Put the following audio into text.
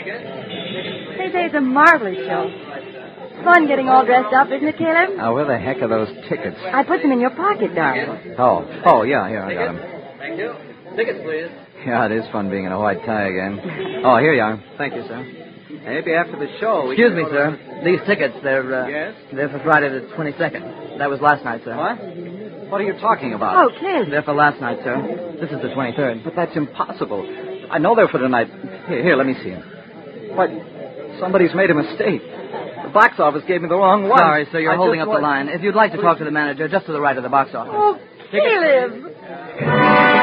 They say it's a marvelous show. Fun getting all dressed up, isn't it, Caleb? Where the heck are those tickets? I put them in your pocket, darling. Oh, yeah, here, I got them. Thank you. Tickets, please. Yeah, it is fun being in a white tie again. Oh, here you are. Thank you, sir. Maybe after the show... Excuse me, sir. These tickets, they're Yes? they're for Friday the 22nd. That was last night, sir. What? What are you talking about? Oh, Caleb. They're for last night, sir. This is the 23rd. But that's impossible. I know they're for tonight. Here, let me see them. What? Somebody's made a mistake. The box office gave me the wrong one. Sorry, sir, you're holding up the line. If you'd like to talk to the manager, just to the right of the box office. Oh, Caleb.